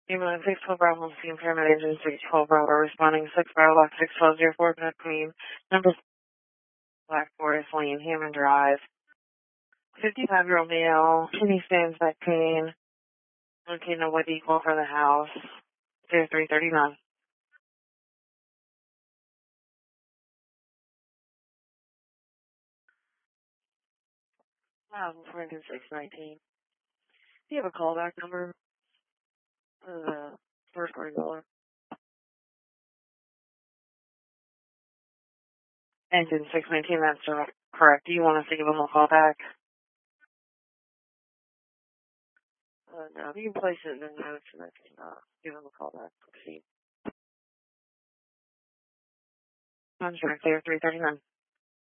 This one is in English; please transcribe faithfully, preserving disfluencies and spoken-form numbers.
Human six twelve Bravo, Team Pyramid Engine six twelve Bravo, responding six Bravo, Lock six twelve zero four, Connect Queen, number Black Forest Lane, Hammond Drive. fifty-five-year-old male, kidney stones, back pain, located a wood equal for the house, zero three thirty-nine. Wow, six nineteen. Do you have a callback number? Uh, first word dollar. Engine six nineteen, that's uh, correct. Do you want us to give them a call back? Uh, no, you can place it in the notes and I can uh, give them a call back. Proceed. Contract there, three thirty-nine.